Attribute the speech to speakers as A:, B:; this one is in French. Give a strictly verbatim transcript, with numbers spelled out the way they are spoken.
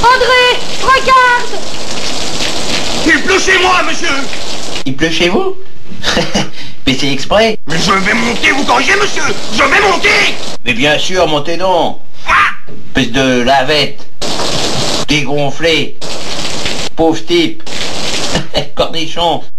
A: André, regarde!
B: Il pleut chez moi, monsieur!
C: Il pleut chez vous? Mais c'est exprès.
B: Mais je vais monter, vous corrigez, monsieur! Je vais monter!
C: Mais bien sûr, montez donc.
B: Ah!
C: Espèce de lavette. Dégonflé. Pauvre type. Cornichon.